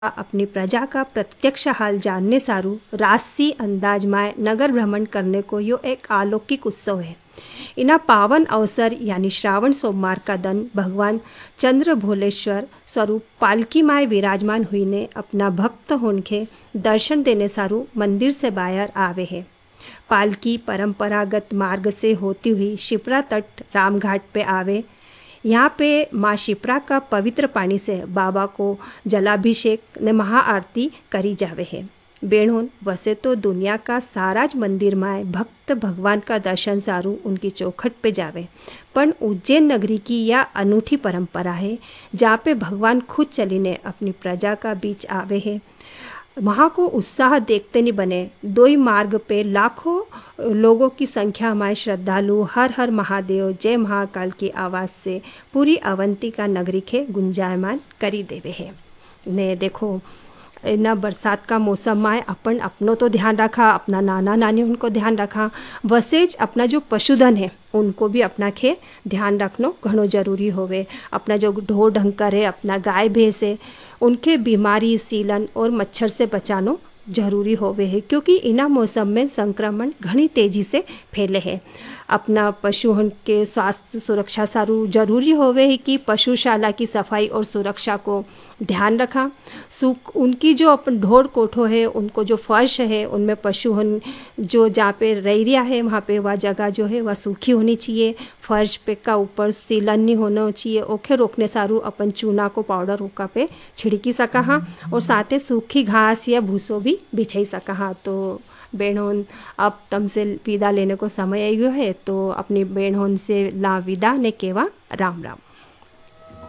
अपनी प्रजा का प्रत्यक्ष हाल जानने सारू राजसी अंदाज में नगर भ्रमण करने को यो एक अलौकिक उत्सव है। इना पावन अवसर यानी श्रावण सोमवार का दिन भगवान चंद्र भोलेश्वर स्वरूप पालकी माय विराजमान हुई ने अपना भक्त होनके दर्शन देने सारू मंदिर से बाहर आवे है। पालकी परंपरागत मार्ग से होती हुई शिप्रा तट रामघाट पे आवे। यहाँ पे माँ शिप्रा का पवित्र पानी से बाबा को जलाभिषेक ने महाआरती करी जावे है। बेणोन वैसे तो दुनिया का साराज मंदिर में भक्त भगवान का दर्शन सारू उनकी चौखट पे जावे, पर उज्जैन नगरी की यह अनूठी परंपरा है जहाँ पे भगवान खुद चलीने अपनी प्रजा का बीच आवे है। वहाँ को उत्साह देखते नहीं बने, दो ही मार्ग पे लाखों लोगों की संख्या हमारे श्रद्धालु हर हर महादेव जय महाकाल की आवाज़ से पूरी अवंतिका नगरी के गुंजायमान करी देवे है। ने देखो ना बरसात का मौसम में अपन अपनों तो ध्यान रखा, अपना नाना नानी उनको ध्यान रखा, वसेज अपना जो पशुधन है उनको भी अपना खे ध्यान रखना घणो जरूरी होवे। अपना जो ढोर ढंकर है, अपना गाय भैंस है, उनके बीमारी सीलन और मच्छर से बचानो जरूरी होवे है, क्योंकि इना मौसम में संक्रमण घनी तेजी से फैले है। अपना पशुओं के स्वास्थ्य सुरक्षा सारू जरूरी होवे है कि पशुशाला की सफाई और सुरक्षा को ध्यान रखा। उनकी जो अपन ढोर कोठो है, उनको जो फर्श है उनमें पशु जो जहाँ पे रैरिया है वहाँ पे वह जगह जो है वह सूखी होनी चाहिए। फर्श पे का ऊपर सीलन नहीं होना चाहिए। ओखे रोकने सारू अपन चूना को पाउडर रोका पे छिड़की सका हाँ, और साथ ही सूखी घास या भूसो भी बिछाई सका हाँ। तो बेणोन अब तुमसे विदा लेने को समय आई है, तो अपनी बेणोन से ला विदा ने केवा राम राम।